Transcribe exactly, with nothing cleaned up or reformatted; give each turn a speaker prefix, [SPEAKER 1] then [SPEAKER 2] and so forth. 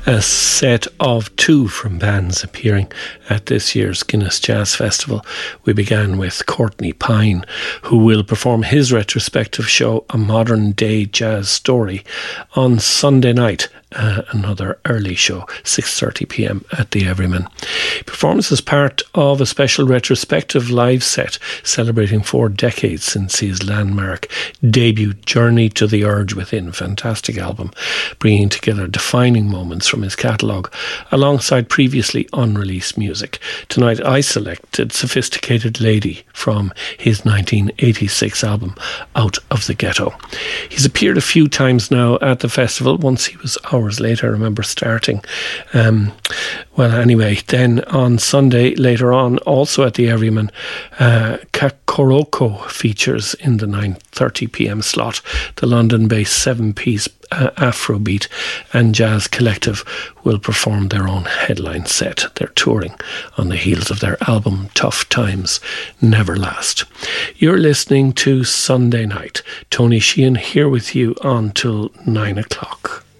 [SPEAKER 1] a set of two from bands appearing at this year's Guinness Jazz Festival. We began with Courtney Pine, who will perform his retrospective show, A Modern Day Jazz Story, on Sunday night. Uh, another early show, six thirty p.m. at the Everyman. He performs as part of a special retrospective live set celebrating four decades since his landmark debut, Journey to the Urge Within. Fantastic album, bringing together defining moments from his catalogue alongside previously unreleased music. Tonight I selected Sophisticated Lady from his nineteen eighty-six album, Out of the Ghetto. He's appeared a few times now at the festival. Once he was hours later, I remember starting. Um, well, anyway, then on Sunday later on, also at the Everyman, uh, Kakoroko features in the nine thirty p.m. slot. The London-based seven-piece uh, Afrobeat and Jazz Collective will perform their own headline set. They're touring on the heels of their album Tough Times Never Last. You're listening to Sunday Night. Tony Sheehan here with you until nine o'clock.